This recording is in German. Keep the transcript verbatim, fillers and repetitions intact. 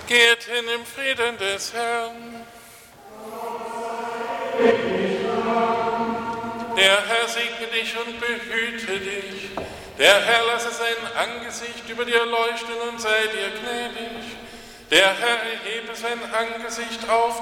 Geht hin im Frieden des Herrn. Der Herr segne dich und behüte dich. Der Herr lasse sein Angesicht über dir leuchten und sei dir gnädig. Der Herr erhebe sein Angesicht auf